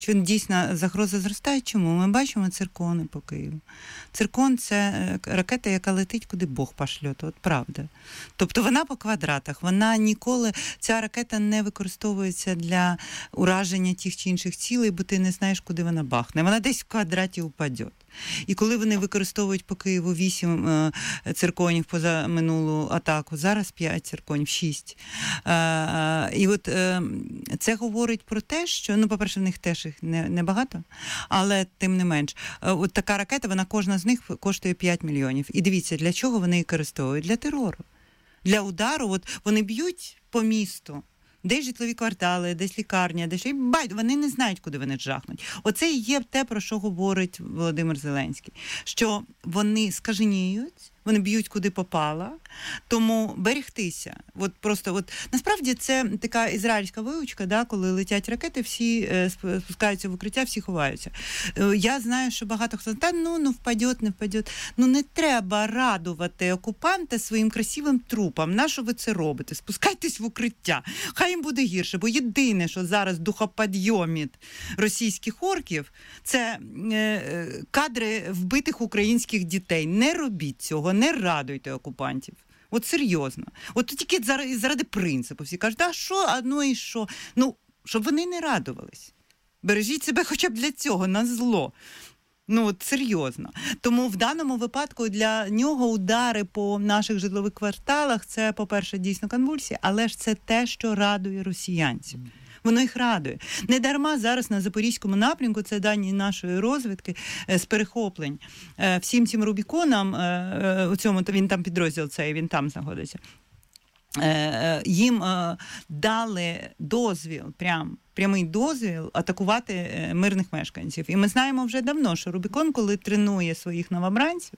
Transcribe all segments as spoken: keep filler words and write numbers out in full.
Що дійсно загроза зростає? Чому? Ми бачимо циркони по Києву. Циркон – це ракета, яка летить, куди Бог пошлє, от правда. Тобто вона по квадратах, вона ніколи, ця ракета не використовується для ураження тих чи інших цілей, бо ти не знаєш, куди вона бахне. Вона десь в квадраті упаде. І коли вони використовують по Києву вісім е, цирконів поза минулу атаку, зараз п'ять цирконів, шість. Е, е, і от е, це говорить про те, що, ну, по-перше, в них теж їх не, не багато, але тим не менш. Е, от така ракета, вона кожна з них коштує п'ять мільйонів. І дивіться, для чого вони її використовують? Для терору. Для удару, от вони б'ють по місту. Десь житлові квартали, десь лікарня, десь... Вони не знають, куди вони жахнуть. Оце і є те, про що говорить Володимир Зеленський. Що вони скаженіють, вони б'ють куди попало, тому берегтися. От просто, от, насправді це така ізраїльська вивчка, да, коли летять ракети, всі е, спускаються в укриття, всі ховаються. Е, я знаю, що багато хто, та ну, ну впаде, не впаде. Ну не треба радувати окупанта своїм красивим трупом. Нащо ви це робите? Спускайтесь в укриття. Хай їм буде гірше, бо єдине, що зараз духопідйомить російських орків, це е, кадри вбитих українських дітей. Не робіть цього. Не радуйте окупантів. От серйозно. От тільки заради, заради принципу. Всі кажуть, а що, а ну і що? Ну, щоб вони не радувались. Бережіть себе хоча б для цього, на зло. Ну, от серйозно. Тому в даному випадку для нього удари по наших житлових кварталах, це, по-перше, дійсно конвульсії, але ж це те, що радує росіянців. Воно їх радує. Недарма зараз на Запорізькому напрямку, це дані нашої розвідки, з перехоплень. Всім цим Рубіконам, у цьому, він там підрозділ цей, він там знаходиться, їм дали дозвіл, прям, прямий дозвіл атакувати мирних мешканців. І ми знаємо вже давно, що Рубікон, коли тренує своїх новобранців,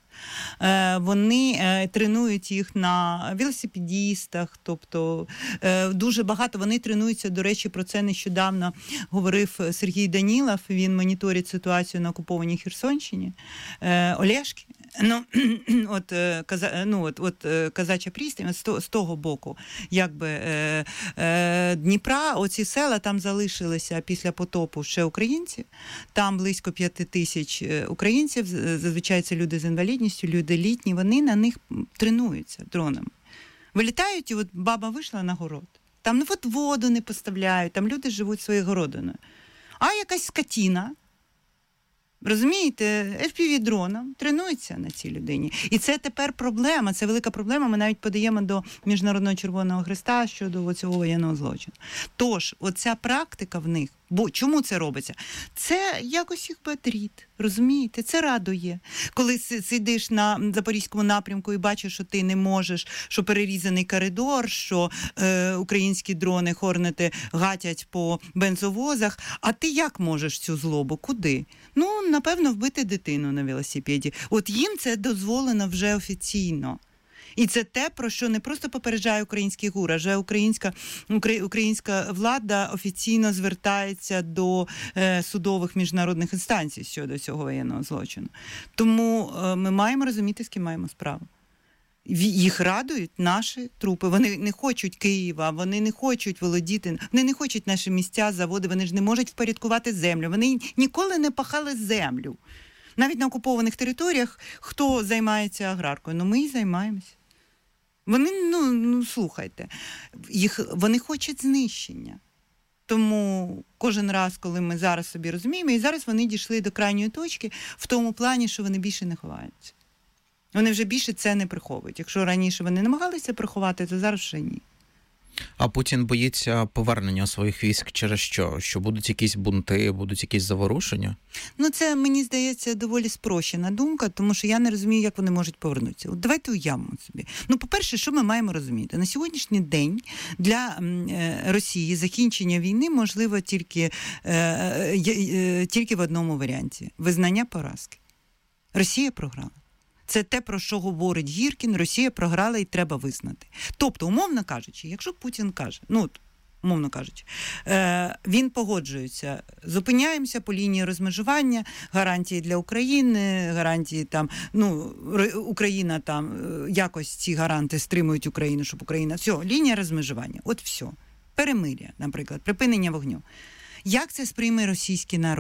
вони тренують їх на велосипедістах, тобто дуже багато вони тренуються, до речі, про це нещодавно говорив Сергій Данілов, він моніторить ситуацію на окупованій Херсонщині, Олешки. Ну, от, каза, ну, от, от Казача Пристань, з, з того боку, якби, е, е, Дніпра, оці села, там залишилися після потопу ще українці, там близько п'яти тисяч українців, зазвичай це люди з інвалідністю, люди літні, вони на них тренуються дронами. Вилітають, і от баба вийшла на город, там ну, от воду не поставляють, там люди живуть своєю городиною. А якась скотіна, розумієте, еф пі ві-дроном тренується на цій людині. І це тепер проблема, це велика проблема. Ми навіть подаємо до Міжнародного Червоного Хреста щодо цього воєнного злочину. Тож, оця практика в них, бо чому це робиться? Це якось їх бодрить, розумієте? Це радує. Коли сидиш на Запорізькому напрямку і бачиш, що ти не можеш, що перерізаний коридор, що е, українські дрони, хорнети гатять по бензовозах, а ти як можеш цю злобу? Куди? Ну, напевно, вбити дитину на велосипеді. От їм це дозволено вже офіційно. І це те, про що не просто попереджає український ГУР, а вже українська, українська влада офіційно звертається до е, судових міжнародних інстанцій щодо цього воєнного злочину. Тому е, ми маємо розуміти, з ким маємо справу. Їх радують наші трупи. Вони не хочуть Києва, вони не хочуть володіти, вони не хочуть наші місця, заводи, вони ж не можуть впорядкувати землю. Вони ніколи не пахали землю. Навіть на окупованих територіях хто займається аграркою? Ну, ми і займаємося. Вони, ну, ну слухайте, їх, вони хочуть знищення. Тому кожен раз, коли ми зараз собі розуміємо, і зараз вони дійшли до крайньої точки в тому плані, що вони більше не ховаються. Вони вже більше це не приховують. Якщо раніше вони намагалися приховати, то зараз вже ні. А Путін боїться повернення своїх військ через що? Що будуть якісь бунти, будуть якісь заворушення? Ну, це, мені здається, доволі спрощена думка, тому що я не розумію, як вони можуть повернутися. От давайте уявимо собі. Ну, по-перше, що ми маємо розуміти? На сьогоднішній день для е, Росії закінчення війни можливо тільки, е, е, тільки в одному варіанті – визнання поразки. Росія програла. Це те, про що говорить Гіркін, Росія програла і треба визнати. Тобто, умовно кажучи, якщо Путін каже, ну, умовно кажучи, е, він погоджується, зупиняємося по лінії розмежування, гарантії для України, гарантії там, ну, Україна там, якось ці гаранти стримують Україну, щоб Україна, все, лінія розмежування, от все. Перемир'я, наприклад, припинення вогню. Як це сприйме російський народ?